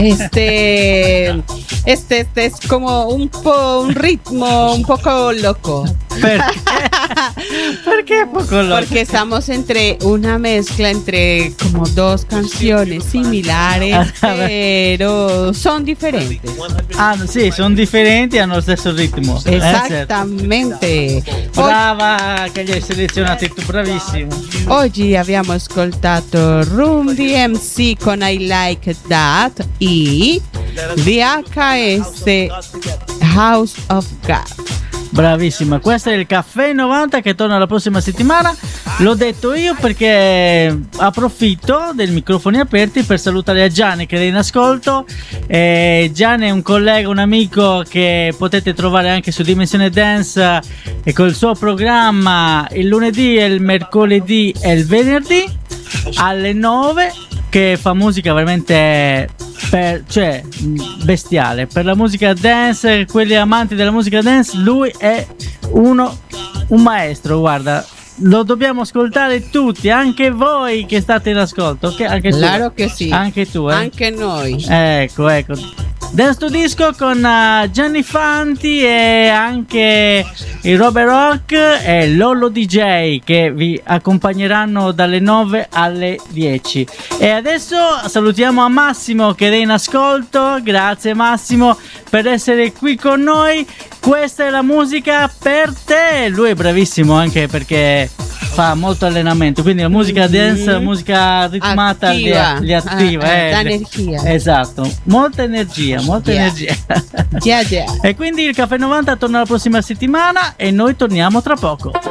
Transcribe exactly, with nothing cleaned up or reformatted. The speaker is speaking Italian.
Este, este, este es como un po' un ritmo un poco loco. ¿Por qué? ¿Por qué poco loco? Porque estamos entre una mezcla entre como dos canciones similares, pero son diferentes. Ah, sì, sono differenti, hanno lo stesso ritmo. Esattamente. Eh, certo. Brava, che li hai selezionati tu, bravissimo. Oggi abbiamo ascoltato Room D M C con I Like That e V H S House of God. Bravissima, questo è il Caffè novanta che torna la prossima settimana. L'ho detto io perché approfitto dei microfoni aperti per salutare a Gianni che è in ascolto. eh, Gianni è un collega, un amico che potete trovare anche su Dimensione Dance e col suo programma il lunedì, il mercoledì e il venerdì alle nove, che fa musica veramente per, cioè bestiale per la musica dance. Quelli amanti della musica dance, lui è uno un maestro, guarda, lo dobbiamo ascoltare tutti, anche voi che state in ascolto, ok? Anche tu, claro che sì, anche tu, eh? Anche noi. Ecco, ecco. Dance to Disco con uh, Gianni Fanti e anche il Robert Rock e Lollo D J che vi accompagneranno dalle nove alle dieci. E adesso salutiamo a Massimo che è in ascolto. Grazie Massimo per essere qui con noi. Questa è la musica per te. Lui è bravissimo anche perché fa molto allenamento, quindi la musica dance, la musica ritmata attiva. li, li attiva, ah, eh. dà energia. Esatto, molta energia, molta yeah. energia. Yeah, yeah. E quindi il Caffè novanta torna la prossima settimana e noi torniamo tra poco.